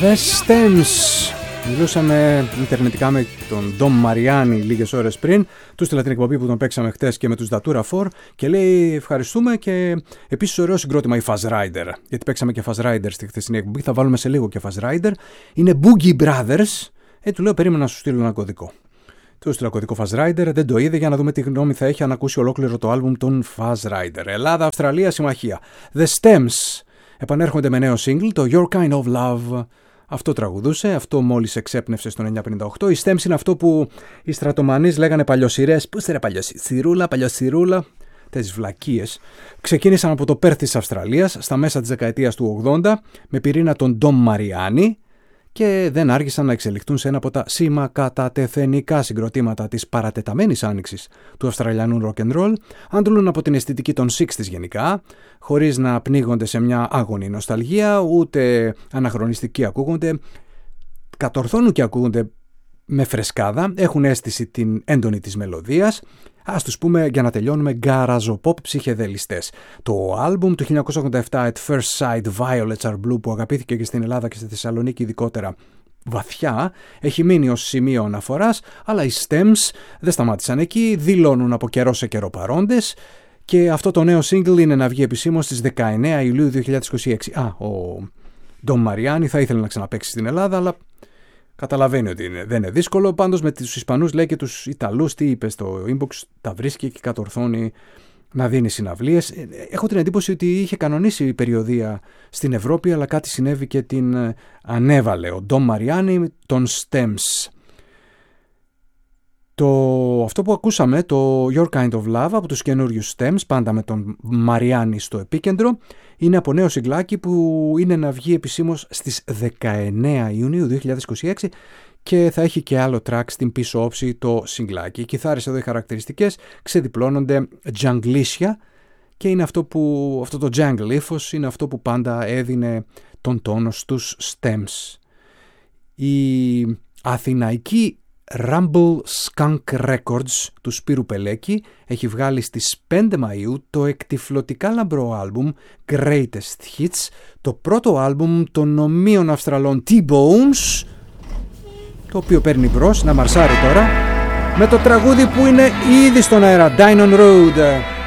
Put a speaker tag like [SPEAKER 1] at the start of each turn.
[SPEAKER 1] The Stems. Μιλούσαμε ιντερνετικά με τον Ντομ Μαριάννη λίγες ώρες πριν. Του στείλα την εκπομπή που τον παίξαμε χτες και με τους Datura 4 και λέει ευχαριστούμε και επίσης ωραίο συγκρότημα η Fuzz Rider. Γιατί παίξαμε και Fuzz Rider στη χθεσινή εκπομπή. Θα βάλουμε σε λίγο και Fuzz Rider. Είναι Boogie Brothers. Του λέω περίμενα να σου στείλω ένα κωδικό. Του στείλα κωδικό Fuzz Rider, δεν το είδε για να δούμε τι γνώμη θα έχει αν ακούσει ολόκληρο το άλμπουμ των Fuzz Rider. Ελλάδα-Αυστραλία συμμαχία. The Stems επανέρχονται με νέο single, το Your Kind of Love. Αυτό τραγουδούσε, αυτό μόλις εξέπνευσε στο 1958. Η Stems είναι αυτό που οι στρατομανείς λέγανε παλιοσυρές. Πού είστε ρε παλιοσυρούλα. Τέτοιες βλακίες. Ξεκίνησαν από το Πέρθ της Αυστραλίας στα μέσα της δεκαετίας του 80 με πυρήνα τον Ντομ Μαριάννη και δεν άργησαν να εξελιχθούν σε ένα από τα σήμακατατεθενικά συγκροτήματα της παρατεταμένης άνοιξης του Αυστραλιανού rock and roll, αντλούν από την αισθητική των 60's γενικά, χωρίς να πνίγονται σε μια άγονη νοσταλγία, ούτε αναχρονιστική ακούγονται, κατορθώνουν και ακούγονται με φρεσκάδα, έχουν αίσθηση την έντονη της μελωδίας. Ας τους πούμε για να τελειώνουμε γκαραζοπόπ ψυχεδελιστές. Το άλμπουμ του 1987 At First Sight Violets Are Blue που αγαπήθηκε και στην Ελλάδα και στη Θεσσαλονίκη ειδικότερα βαθιά, έχει μείνει ως σημείο αναφοράς, αλλά οι Stems δεν σταμάτησαν εκεί, δηλώνουν από καιρό σε καιρό παρόντες και αυτό το νέο single είναι να βγει επισήμως στις 19 Ιουλίου 2026. Ο Ντομ Μαριάννη θα ήθελε να ξαναπαίξει στην Ελλάδα, αλλά καταλαβαίνει ότι δεν είναι δύσκολο. Πάντως με τους Ισπανούς λέει και τους Ιταλούς, τι είπε στο inbox, τα βρίσκει και κατορθώνει να δίνει συναυλίες. Έχω την εντύπωση ότι είχε κανονίσει η περιοδεία στην Ευρώπη, αλλά κάτι συνέβη και την ανέβαλε. Ο Ντομ Μαριάννη των Stems. Αυτό που ακούσαμε, το Your Kind of Love από τους καινούριους Stems, πάντα με τον Μαριάννη στο επίκεντρο, είναι από νέο σιγκλάκι που είναι να βγει επισήμως στις 19 Ιουνίου 2026 και θα έχει και άλλο track στην πίσω όψη το σιγκλάκι. Οι κιθάρες εδώ οι χαρακτηριστικές ξεδιπλώνονται τζαγκλίσια και είναι αυτό το jungle ύφος είναι αυτό που πάντα έδινε τον τόνο στους Stems. Η αθηναϊκή Rumble Skunk Records του Σπύρου Πελέκη έχει βγάλει στις 5 Μαΐου το εκτυφλωτικά λαμπρό άλμπουμ Greatest Hits, το πρώτο άλμπουμ των ομοίων Αυστραλών T-Bones, το οποίο παίρνει μπρος να μαρσάρει τώρα με το τραγούδι που είναι ήδη στον αέρα, Dynon Road.